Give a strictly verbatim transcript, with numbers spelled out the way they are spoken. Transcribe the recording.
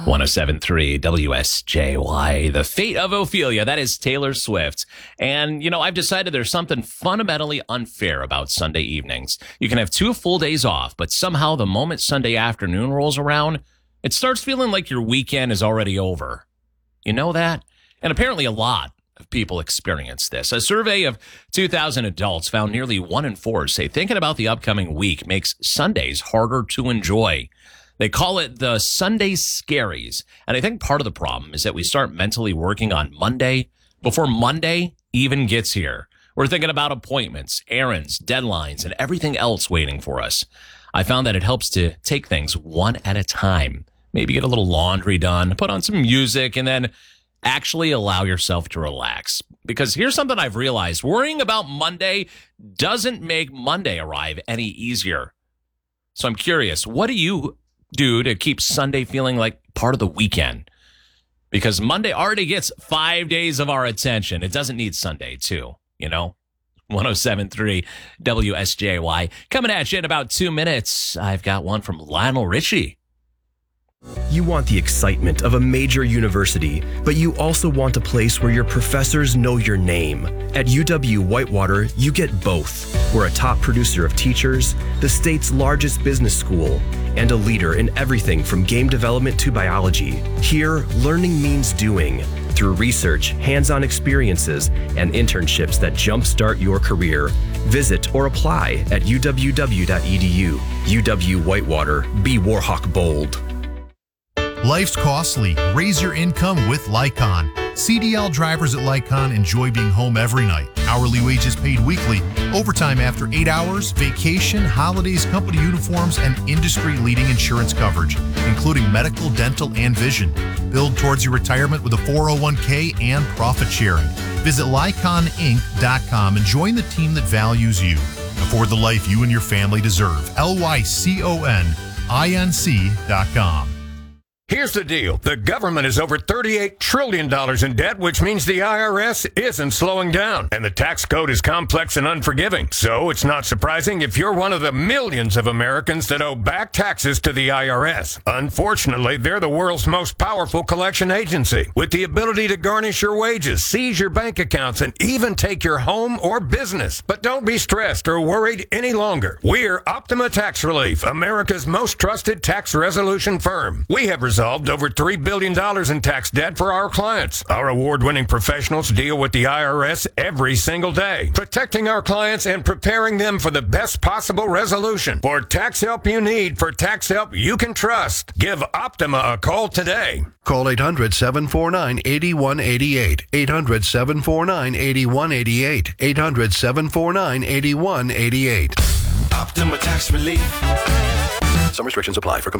one oh seven point three W S J Y. The Fate of Ophelia. That is Taylor Swift. And, you know, I've decided there's something fundamentally unfair about Sunday evenings. You can have two full days off, but somehow the moment Sunday afternoon rolls around, it starts feeling like your weekend is already over. You know that? And apparently a lot of people experience this. A survey of two thousand adults found nearly one in four say thinking about the upcoming week makes Sundays harder to enjoy. They call it the Sunday scaries. And I think part of the problem is that we start mentally working on Monday before Monday even gets here. We're thinking about appointments, errands, deadlines, and everything else waiting for us. I found that it helps to take things one at a time. Maybe get a little laundry done, put on some music, and then actually allow yourself to relax. Because here's something I've realized. Worrying about Monday doesn't make Monday arrive any easier. So I'm curious, what do you do to keep Sunday feeling like part of the weekend? Because Monday already gets five days of our attention. It doesn't need Sunday too, you know? one oh seven point three W S J Y. Coming at you in about two minutes. I've got one from Lionel Richie. You want the excitement of a major university, but you also want a place where your professors know your name. At U W-Whitewater, you get both. We're a top producer of teachers, the state's largest business school, and a leader in everything from game development to biology. Here, learning means doing. Through research, hands-on experiences, and internships that jumpstart your career. Visit or apply at U W W dot E D U. U W-Whitewater. Be Warhawk bold. Life's costly. Raise your income with Lycon. C D L drivers at Lycon enjoy being home every night. Hourly wages paid weekly, overtime after eight hours, vacation, holidays, company uniforms, and industry-leading insurance coverage, including medical, dental, and vision. Build towards your retirement with a four oh one k and profit sharing. Visit Lycon Inc dot com and join the team that values you. Afford the life you and your family deserve. L Y C O N I N C dot com. Here's the deal. The government is over thirty-eight trillion dollars in debt, which means the I R S isn't slowing down. And the tax code is complex and unforgiving. So it's not surprising if you're one of the millions of Americans that owe back taxes to the I R S. Unfortunately, they're the world's most powerful collection agency, with the ability to garnish your wages, seize your bank accounts, and even take your home or business. But don't be stressed or worried any longer. We're Optima Tax Relief, America's most trusted tax resolution firm. We have resolved over three billion dollars in tax debt for our clients. Our award-winning professionals deal with the I R S every single day, protecting our clients and preparing them for the best possible resolution. For tax help you need, for tax help you can trust, give Optima a call today. Call eight hundred, seven four nine, eight one eight eight. eight hundred, seven four nine, eight one eight eight. eight hundred, seven four nine, eight one eight eight. Optima Tax Relief. Some restrictions apply. For